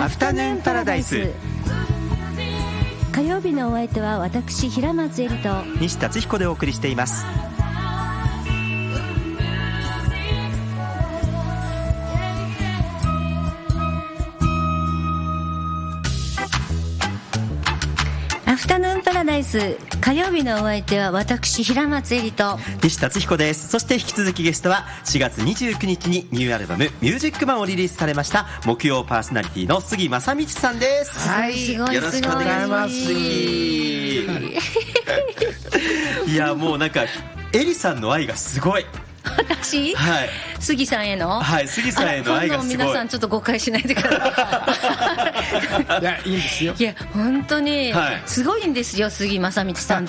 アフタヌーンパラダイス。 火曜日のお相手は私平松絵里と西達彦でお送りしています。 アフタヌーンパラダイス。火曜日のお相手は私平松絵里と西達彦です。そして引き続きゲストは4月29日にニューアルバムミュージックマンをリリースされました木曜パーソナリティの杉正道さんです。 はい、すごいよろしくお願いします。いやもうなんかエリさんの愛がすごい。 私、 はい、 杉さんへの、 はい、杉さんへの愛がすごい。 皆さんちょっと誤解しないでください。 いや、いいんですよ。 いや本当にすごいんですよ、杉正道さんって、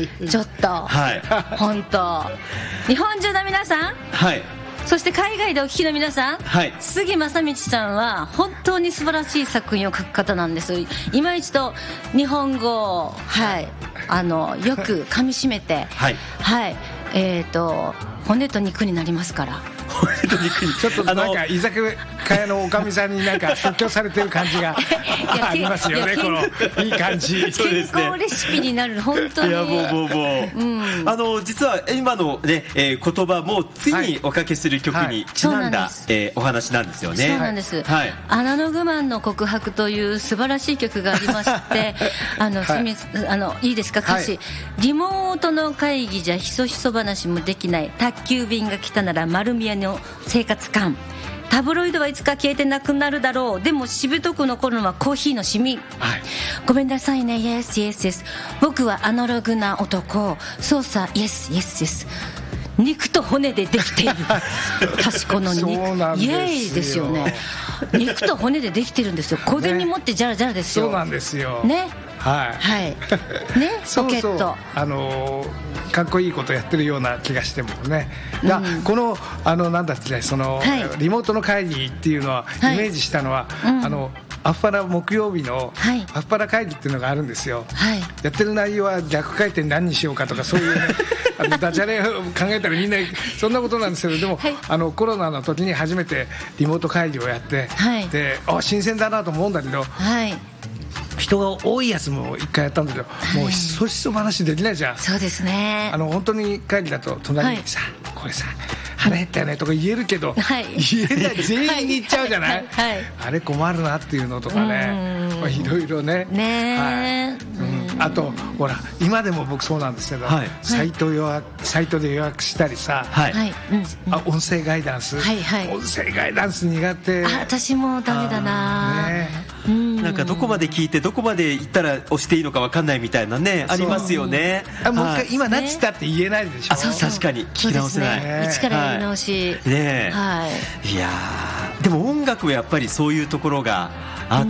ちょっと、はい、本当日本中の皆さん、はい、そして海外でお聞きの皆さん、はい、杉正道さんは本当に素晴らしい作品を書く方なんです。今一度日本語を、はい、よく噛み締めて、はい、はい、骨と肉になりますから。 ちょっとなんか居酒屋のおかみさんになんか説教されてる感じがありますよね。このいい感じ。 健康レシピになる。本当に。いやもう実は今のね、言葉もついにおかけする曲にちなんだ、お話なんですよね。 そうなんです、はい、アナログマンの告白という素晴らしい曲がありましていいですか歌詞、はい、リモートの会議じゃひそひそ話もできない、宅急便が来たなら丸見えの生活感、タブロイドはいつか消えてなくなるだろう、でもしぶとく残るのはコーヒーのシミ、はい、ごめんなさいね、イエスイエスです、僕はアナログな男、そうさ、イエスイエスです、肉と骨でできている確かの肉、イエーイですよね。肉と骨でできてるんですよ。小銭持ってジャラジャラですよ。 そうなんですよね。 はい、 はい、ね、ポケット、 かっこいいことやってるような気がしてもね、このなんだってその、はい、リモートの会議っていうのは、イメージしたのは、アフパラ木曜日のアフパラ会議っていうのがあるんですよ、はい、やってる内容は逆回転何にしようかとか、そういうねダジャレを考えたらみんなそんなことなんですけど、でも、はい、コロナの時に初めてリモート会議をやって、はい、で新鮮だなと思うんだけど、はい、人が多いやつも一回やったんだけど、もうひそひそ話できないじゃん。 そうですね。 本当に会議だと隣にさ、これさ腹減ったよねとか言えるけど、言えない、全員に言っちゃうじゃない、あれ困るなっていうのとかね、いろいろね。あとほら今でも僕そうなんですけど、サイトで予約したりさ、音声ガイダンス、音声ガイダンス苦手。 私もダメだな。 なんかどこまで聞いてどこまで行ったら押していいのか分かんないみたいなね、ありますよね。 もう一回今何つったって言えないでしょ。 確かに聞き直せない、 一からやり直し、 いやでも音楽はやっぱりそういうところがあって、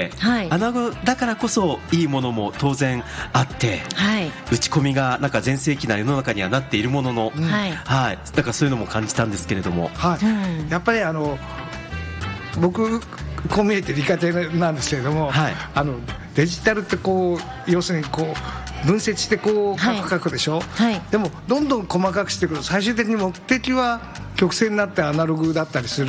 アナログだからこそいいものも当然あって、打ち込みがなんか全盛期な世の中にはなっているものの、だからそういうのも感じたんですけれども、 やっぱり僕こう見えて理科的なんですけれども、デジタルってこう要するにこう分析してこう書くでしょ、でもどんどん細かくしていくと最終的に目的は曲線になってアナログだったりする